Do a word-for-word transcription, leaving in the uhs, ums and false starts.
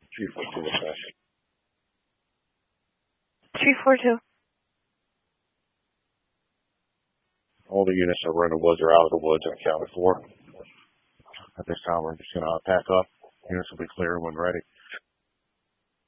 three four two, dispatch. three four two. All the units that were in the woods are out of the woods and accounted for. At this time, we're just going to pack up. Units will be clear when ready.